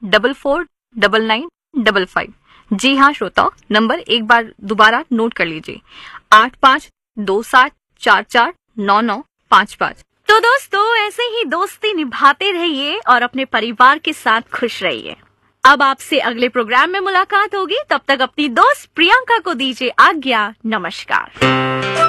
8524999955। जी हाँ श्रोताओ, नंबर एक बार दोबारा नोट कर लीजिए, 8527449955। तो दोस्तों, ऐसे ही दोस्ती निभाते रहिए और अपने परिवार के साथ खुश रहिए। अब आपसे अगले प्रोग्राम में मुलाकात होगी, तब तक अपनी दोस्त प्रियंका को दीजिए आज्ञा। नमस्कार।